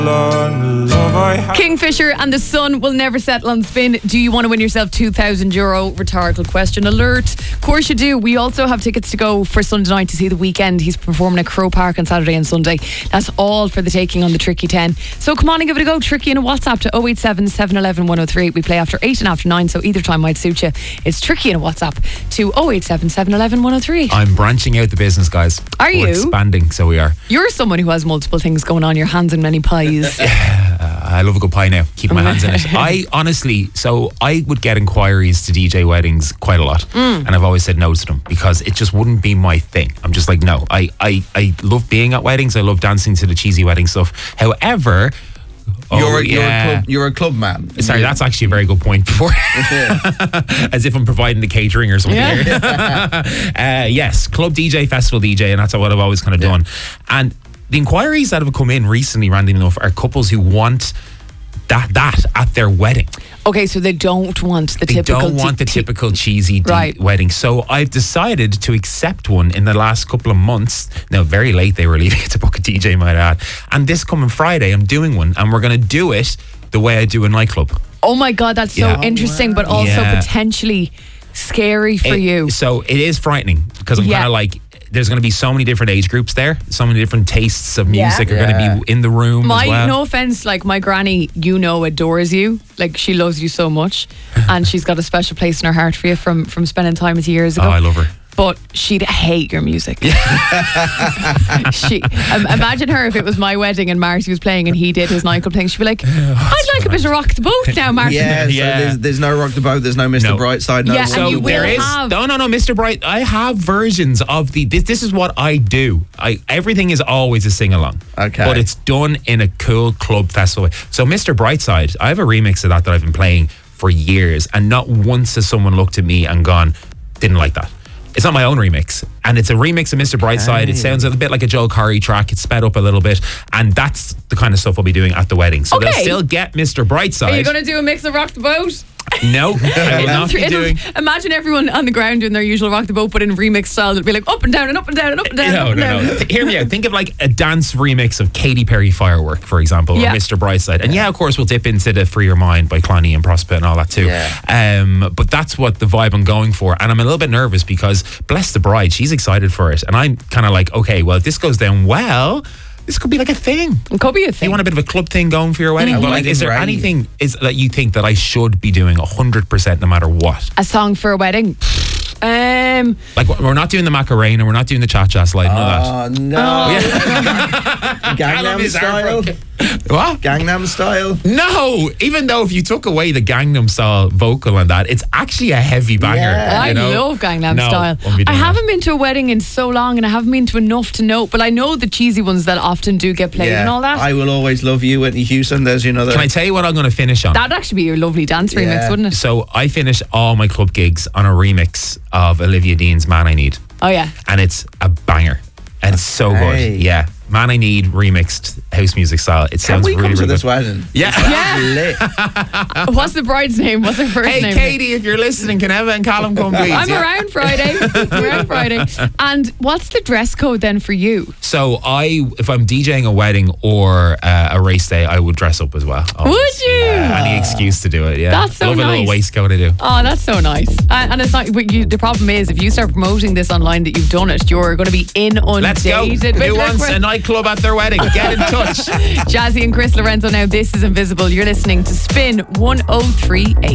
Kingfisher and the sun will never settle on spin. Do you want to win yourself €2,000? Rhetorical question alert. Of course you do. We also have tickets to go for Sunday night to see The Weeknd. He's performing at Crow Park on Saturday and Sunday. That's all for the taking on the Tricky 10. So come on and give it a go. Tricky in a WhatsApp to 087 711 103. We play after 8 and after 9, so either time might suit you. It's Tricky in a WhatsApp to 087 711 103. I'm branching out the business, guys. Are you? We're expanding, so we are. You're someone who has multiple things going on. Your hands in many pies. I love a good pie now. Keep my hands in it. I honestly, so I would get inquiries to DJ weddings quite a lot, and I've always said no to them because it just wouldn't be my thing. I'm just like, no. I love being at weddings. I love dancing to the cheesy wedding stuff. However, you're a club man. Sorry, that's actually a very good point. Before, as if I'm providing the catering or something. Yeah. Yes, club DJ, festival DJ, and that's what I've always kind of done. And the inquiries that have come in recently, randomly enough, are couples who want that at their wedding. Okay, so they don't want the They typical... don't want the typical cheesy wedding. So I've decided to accept one in the last couple of months. Now, very late they were leaving it to book a DJ, might add. And this coming Friday, I'm doing one, and we're going to do it the way I do a nightclub. Oh my God, that's so interesting, but also potentially scary for you. So it is frightening because I'm kind of like, there's going to be so many different age groups there. So many different tastes of music are going to be in the room as well. No offense, like my granny, adores you. Like she loves you so much, and she's got a special place in her heart for you from spending time with you years ago. Oh, I love her. But she'd hate your music. Imagine her if it was my wedding and Marty was playing and he did his nightclub thing. She'd be like, I'd like a bit of Rock the Boat now, Marty. So there's no Rock the Boat, there's no Mr. Brightside. No, so there is. No, Mr. Bright. I have versions of this is what I do. Everything is always a sing along. Okay. But it's done in a cool club festival way. So Mr. Brightside, I have a remix of that I've been playing for years, and not once has someone looked at me and gone, didn't like that. It's not my own remix, and it's a remix of Mr. Brightside. It sounds a bit like a Joel Corry track. It's sped up a little bit, and that's the kind of stuff we'll be doing at the wedding. So they'll still get Mr. Brightside. Are you going to do a mix of Rock the Boat? No, I will not be doing. Imagine everyone on the ground doing their usual Rock the Boat, but in remix style. It'd be like up and down and up and down and up and down. No. Hear me out. Think of like a dance remix of Katy Perry Firework, for example, or Mr. Brightside. And of course, we'll dip into the Free Your Mind by Cloney and Prospect and all that too. But that's what the vibe I'm going for. And I'm a little bit nervous because bless the bride, she's excited for it. And I'm kind of like, okay, well, if this goes down well, this could be like a thing. It could be a thing. You want a bit of a club thing going for your wedding? But like, is there anything that you think that I should be doing 100% no matter what? A song for a wedding? Like, we're not doing the Macarena, we're not doing the Cha-Cha slide, none of that. No. Gangnam Style? What? Gangnam Style? No, even though if you took away the Gangnam Style vocal on that, it's actually a heavy banger. I love Gangnam Style. I haven't been to a wedding in so long, and I haven't been to enough to know, but I know the cheesy ones that often do get played and all that. I Will Always Love You, Whitney Houston. There's another. Can I tell you what I'm going to finish on? That'd actually be your lovely dance remix, wouldn't it? So I finish all my club gigs on a remix of Olivia Dean's Man I Need. Oh yeah. And it's a banger. And it's so good. Yeah. Man I Need remixed house music style. It sounds really, really to good. this wedding? Yeah. Lit. What's the bride's name? What's her first name? Hey, Katie, if you're listening, can Eva and Callum come, please? I'm around Friday. And what's the dress code then for you? So if I'm DJing a wedding or a race day, I would dress up as well. Would you? Any excuse to do it, That's so nice. Love a little waistcoat I do. Oh, that's so nice. And it's not, but the problem is, if you start promoting this online that you've done it, you're going to be inundated. Let's go. Who wants a nightclub at their wedding? Get in touch. Jazzy and Chris Lorenzo now. This is Invisible. You're listening to Spin 1038.